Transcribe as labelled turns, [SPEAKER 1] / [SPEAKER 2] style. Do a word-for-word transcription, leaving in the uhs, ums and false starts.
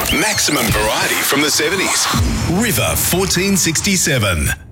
[SPEAKER 1] Maximum variety from the seventies. River fourteen sixty-seven.